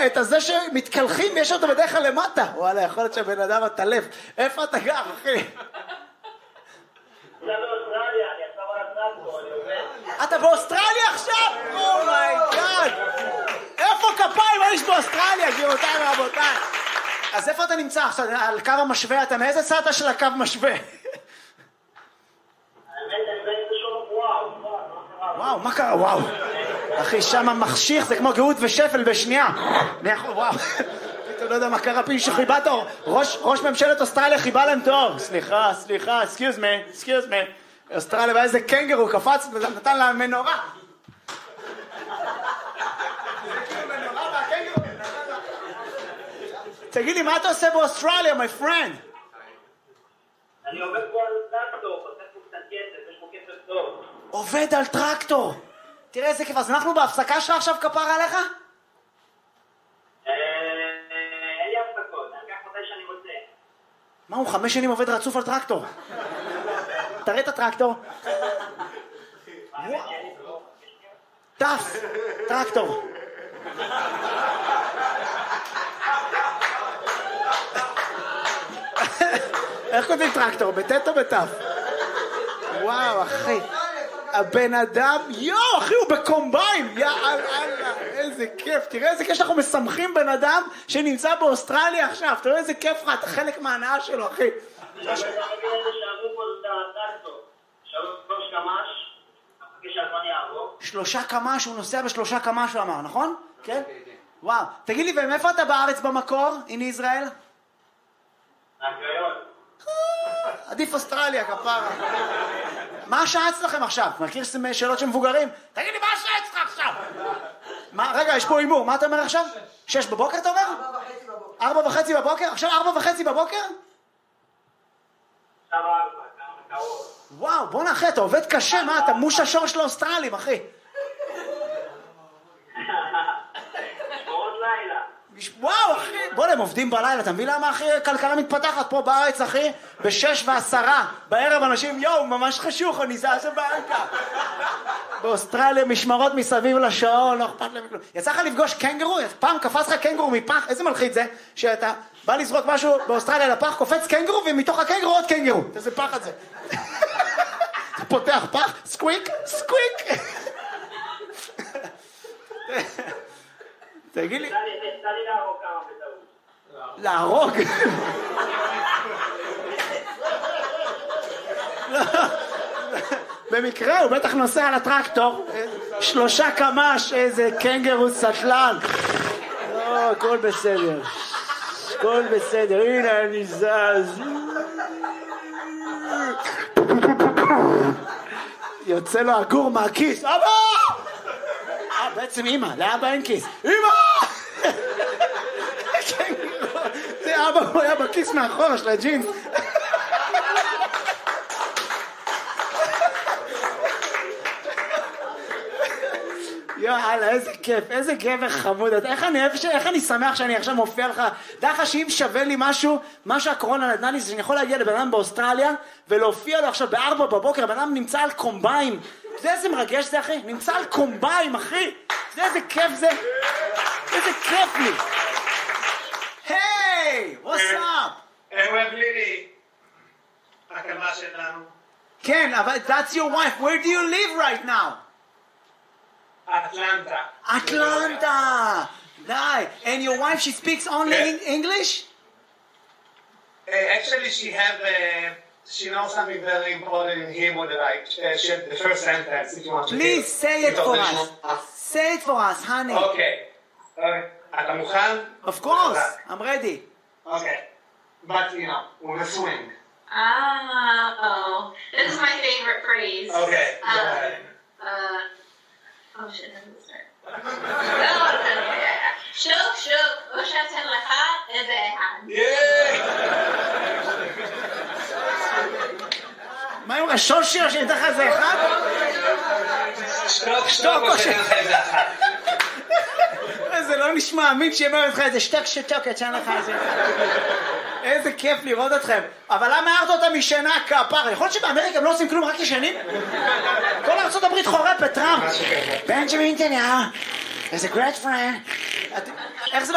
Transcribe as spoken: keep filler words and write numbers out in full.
את הזה שמתקלחים, יש אותו בדרך כלל למטה. וואלה, יכול להיות שהבן אדם הטלף. איפה אתה גר, אחי? אתה באוסטרליה עכשיו? אומייגאד! איפה כפיים האיש באוסטרליה, גבירותיי ורבותיי? אז איפה אתה נמצא עכשיו? על קו המשווה? אתה מאיזה צד של הקו משווה? וואו, מה קרה? וואו. אחי, שם מחשיך, זה כמו גאות ושפל בשנייה. וואו. אתה לא יודע מה קרה, פי שחיבה תור. ראש ממשלת אוסטרליה חיבה להם תור. סליחה, סליחה, excuse me, excuse me. אוסטרליה, ואיזה קנגרו קפץ, נתן לה מנורה. תגיד לי, מה אתה עושה באוסטרליה, my friend? אני עובד פה על טרקטור, עושה פה קצת כסף, יש פה כסף טוב. עובד על טרקטור. תראה איזה כיף, אז אנחנו בהפסקה שלך עכשיו כפרה עליך? אין לי הפסקות, אני אקח מתי שאני רוצה. מה, הוא חמש שנים עובד רצוף על טרקטור? תראה את הטרקטור. טף, טרקטור. איך כותבים טרקטור? בטט או בטף? וואו, אחי. הבן אדם, יואו, אחי, הוא בקומביין. יאללה, איזה כיף. תראה איזה כיף שאנחנו משמחים בן אדם שנמצא באוסטרליה עכשיו. תראה איזה כיף לך, אתה חלק מההנאה שלו, אחי. שלושה קמ"ש, הוא נוסע בשלושה קמ"ש, הוא אמר, נכון? כן? וואו. תגיד לי, ומאיפה אתה בארץ במקור, in ישראל? מהקריות. עדיף אוסטרליה, כפרה. מה השעה אצלכם עכשיו? מכיר שאלות של מבוגרים? תגיד לי, מה השעה אצלך עכשיו? מה, רגע, יש פה אימור, מה אתה אומר עכשיו? שש בבוקר אתה אומר? ארבע וחצי בבוקר. ארבע וחצי בבוקר? עכשיו ארבע וחצי בבוקר? עכשיו ארבע, כמה קרוב. וואו, בוא נאחי, אתה עובד קשה, מה? אתה מוש השור של האוסטרלים, אחי. שמורות לילה. וואו, אחי, בוא, הם עובדים בלילה, אתה מבין למה, אחי, כלכלה מתפתחת פה בארץ, אחי, בשש ועשרה, בערב אנשים, יואו, ממש חשוך, אני זז הביתה. באוסטרליה משמרות מסביב לשעון, לא אכפת להם כלום. יצא לך לפגוש קנגרו? פעם קפץ לך קנגרו מפח, איזה מלחיץ זה? שאתה בא לזרוק משהו באוסטרליה לפח, קופץ קנגרו, ומתוך הקנגרו עוד קנגרו. איזה פח את זה? אתה פותח פח, סקוויק, סקוויק. תגיד לי... תן לי להרוג כמה בטעות. להרוג? במקרה הוא בטח נוסע על הטרקטור, שלושה קמ"ש, איזה קנגרו סטלן. לא, הכל בסדר. הכל בסדר, הנה אני זז. יוצא לו הגור מהכיס. אבא! אה, בעצם אמא, לאבא אין כיס. אמא! זה אבא, הוא היה בכיס מאחורה של הג'ינס. יאללה, איזה כיף, איזה גבר חמוד. איך אני, איך אני שמח שאני עכשיו מופיע לך. דע לך שאם שווה לי משהו, מה שהקורונה נתנה לי, זה שאני יכול להגיע לבן אדם באוסטרליה ולהופיע לו עכשיו בארבע בבוקר, הבן אדם נמצא על קומביים. זה איזה מרגש זה, אחי? נמצא על קומביים, אחי. זה איזה כיף זה. איזה כיף לי. היי, what's up? הם אוהב לילי. הקמה שלנו. כן, אבל that's your wife. Where do you live right now? Atlanta. Atlanta. Nice. And your wife, she speaks only Yeah. in English? Uh, actually, she have uh, she knows something very important in Hebrew that I uh, she had the first sentence. If you want to Please hear. say it for מתוך us. לשמוע. Say it for us, honey. Okay. Okay. אתה מוכן? Of course. I'm ready. Okay. But you know, with a swing. Ah, oh. This is my favorite phrase. Okay. Go Um, ahead. uh, oh shit, how does it start? No, okay, yeah, yeah. שוק, שוק, או שאתן לך איזה אחד. מה עם ראשון שיר שניתן לך איזה אחד? שטוק, שטוק, או שאין לך איזה אחד. זה לא נשמע אמין שיאמר לך איזה שטק שטוקת שאין לך איזה אחד. איזה כיף לראות אתכם. אבל למה הערת אותה משנה כפרה? יכול להיות שבאמריקה הם לא עושים כלום, רק ישנים? כל ארצות הברית חורפת, טראמפ. בנג'מין נתניהו, איזה great friend.